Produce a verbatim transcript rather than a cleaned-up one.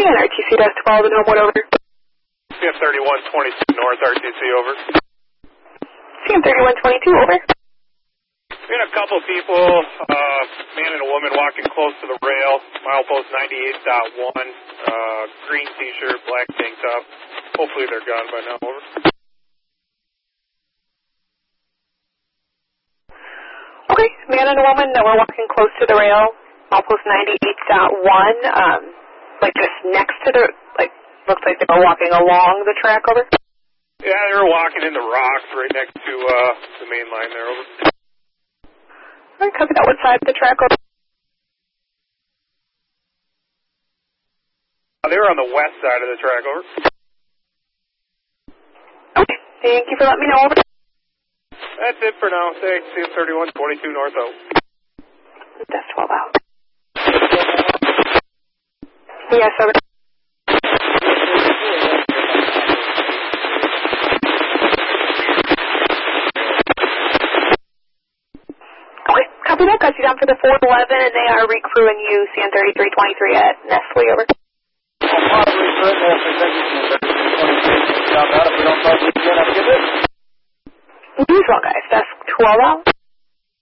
and R T C does twelve and Homewood over. C M thirty-one twenty-two North, R T C over. C M thirty-one twenty-two over. We had a couple people, uh, man and a woman walking close to the rail, milepost ninety-eight point one, uh, green t-shirt, black tank top. Hopefully they're gone by now, over. Okay, man and a woman that were walking close to the rail, milepost ninety-eight point one, um, like just next to the, like, looks like they were walking along the track, over. Yeah, they were walking in the rocks right next to, uh, the main line there, over. All right, copy that. What side of the track, over? They were on the west side of the track, over. Okay, thank you for letting me know, over. That's it for now. Thanks. C M thirty-one twenty-two North, out. That's twelve out. Yes, over. Okay, copy that. Got you down for the four eleven, and they are recrewing you, C M thirty-three twenty-three at Nestle, over. Usual, guys. That's twelve out.